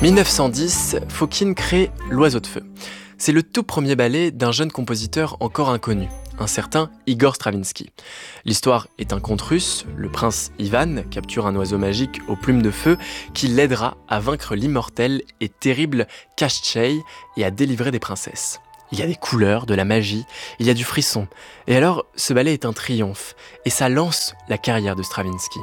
1910, Fokine crée L'Oiseau de Feu. C'est le tout premier ballet d'un jeune compositeur encore inconnu, un certain Igor Stravinsky. L'histoire est un conte russe, le prince Ivan capture un oiseau magique aux plumes de feu qui l'aidera à vaincre l'immortel et terrible Kashtcheï et à délivrer des princesses. Il y a des couleurs, de la magie, il y a du frisson. Et alors, ce ballet est un triomphe, et ça lance la carrière de Stravinsky.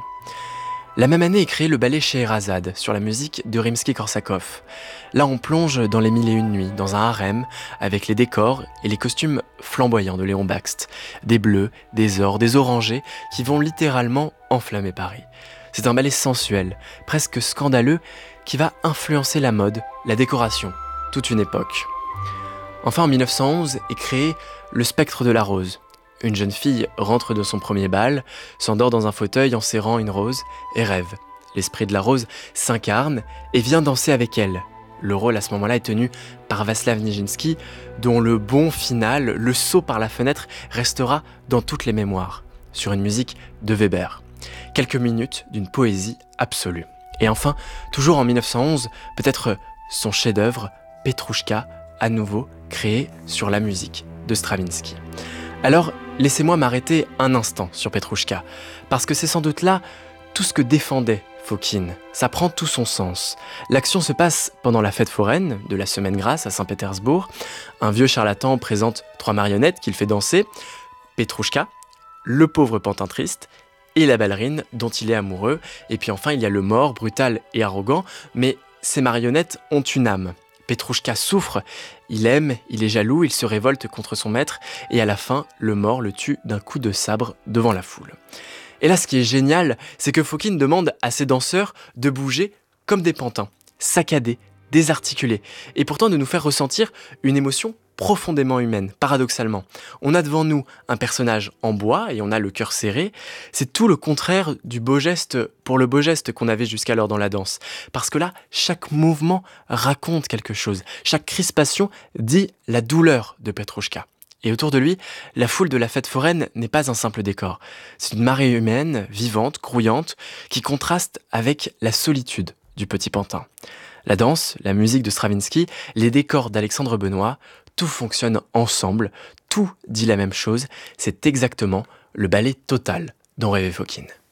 La même année est créé le ballet Scheherazade, sur la musique de Rimsky-Korsakov. Là, on plonge dans les mille et une nuits, dans un harem, avec les décors et les costumes flamboyants de Léon Bakst. Des bleus, des ors, des orangés, qui vont littéralement enflammer Paris. C'est un ballet sensuel, presque scandaleux, qui va influencer la mode, la décoration, toute une époque. Enfin, en 1911 est créé Le Spectre de la Rose. Une jeune fille rentre de son premier bal, s'endort dans un fauteuil en serrant une rose et rêve. L'esprit de la rose s'incarne et vient danser avec elle. Le rôle à ce moment-là est tenu par Vaslav Nijinsky, dont le bond final, le saut par la fenêtre, restera dans toutes les mémoires, sur une musique de Weber. Quelques minutes d'une poésie absolue. Et enfin, toujours en 1911, peut-être son chef-d'œuvre, Petrouchka, à nouveau créé sur la musique de Stravinsky. Alors, laissez-moi m'arrêter un instant sur Petrouchka, parce que c'est sans doute là tout ce que défendait Fokine. Ça prend tout son sens. L'action se passe pendant la fête foraine de la Semaine Grasse à Saint-Pétersbourg. Un vieux charlatan présente 3 marionnettes qu'il fait danser. Petrouchka, le pauvre pantin triste, et la ballerine dont il est amoureux. Et puis enfin, il y a le mort, brutal et arrogant, mais ces marionnettes ont une âme. Petrouchka souffre, il aime, il est jaloux, il se révolte contre son maître, et à la fin, le mort le tue d'un coup de sabre devant la foule. Et là, ce qui est génial, c'est que Fokine demande à ses danseurs de bouger comme des pantins, saccadés, désarticulés, et pourtant de nous faire ressentir une émotion profondément humaine, paradoxalement. On a devant nous un personnage en bois et on a le cœur serré. C'est tout le contraire du beau geste pour le beau geste qu'on avait jusqu'alors dans la danse. Parce que là, chaque mouvement raconte quelque chose. Chaque crispation dit la douleur de Petrouchka. Et autour de lui, la foule de la fête foraine n'est pas un simple décor. C'est une marée humaine, vivante, grouillante, qui contraste avec la solitude du petit pantin. La danse, la musique de Stravinsky, les décors d'Alexandre Benoît, tout fonctionne ensemble, tout dit la même chose, c'est exactement le ballet total dont rêvait Fokine.